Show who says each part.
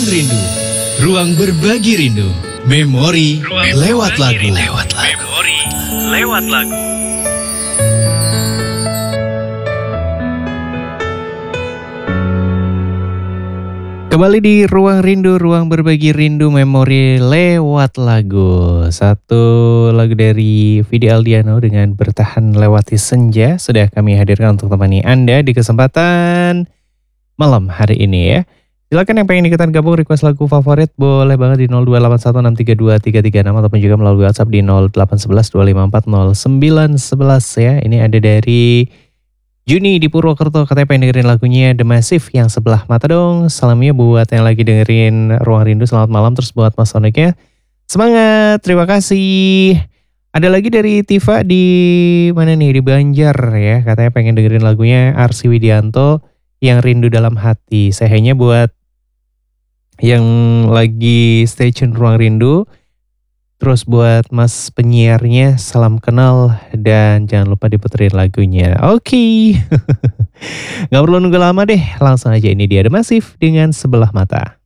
Speaker 1: Rindu, ruang berbagi rindu, memori lewat lagu.
Speaker 2: Memori lewat lagu.
Speaker 3: Kembali di Ruang Rindu, ruang berbagi rindu memori lewat lagu. Satu lagu dari Vidi Aldiano dengan Bertahan Lewati Senja sudah kami hadirkan untuk temani Anda di kesempatan malam hari ini ya. Silakan yang pengen ikutan gabung request lagu favorit boleh banget di 02816323336 ataupun juga melalui WhatsApp di 081125400911 ya. Ini ada dari Juni di Purwokerto, katanya pengen dengerin lagunya The Massive yang Sebelah Mata dong. Salamnya buat yang lagi dengerin Ruang Rindu, selamat malam. Terus buat Mas Soniknya, semangat, terima kasih. Ada lagi dari Tifa di mana nih, di Banjar ya. Katanya pengen dengerin lagunya Arsy Widianto yang Rindu Dalam Hati. Sehenya buat yang lagi stay tune Ruang Rindu. Terus buat mas penyiarnya, salam kenal dan jangan lupa diputerin lagunya. Oke. Gak perlu nunggu lama deh, langsung aja ini dia The Massive dengan Sebelah Mata.